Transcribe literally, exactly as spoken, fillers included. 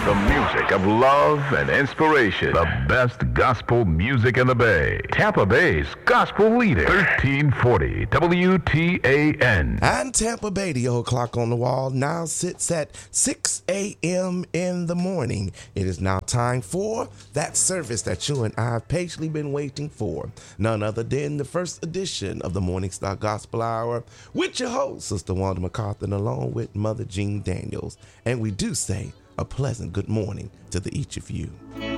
The music of love and inspiration. The best gospel music in the Bay. Tampa Bay's gospel leader. thirteen forty W T A N. And Tampa Bay, the old clock on the wall, now sits at six a.m. in the morning. It is now time for that service that you and I have patiently been waiting for. None other than the first edition of the Morning Star Gospel Hour with your host, Sister Wanda McCarthy, along with Mother Jean Daniels. And we do say a pleasant good morning to the each of you.